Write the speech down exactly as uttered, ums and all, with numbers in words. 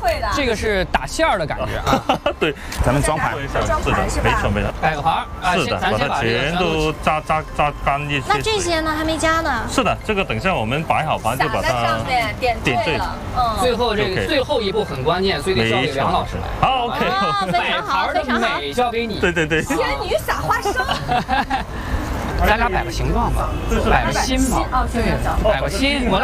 会的。 这个是打馅儿的感觉啊。 对， 咱们装盘， 装盘是吧？ 没错没错。 摆个盘啊， 是的， 咱先把它把这个全都炸炸炸干一些。 那这些呢？还没加呢。 是的，这个等下我们摆好盘就把它上面点点缀了。嗯。 最后这个最后一步很关键，所以得交给梁老师来。 好 ，OK。 摆盘的美交给你。 对对对。 仙女撒花生。 咱俩摆个形状吧，摆个心吧。 哦，对， 摆个心，我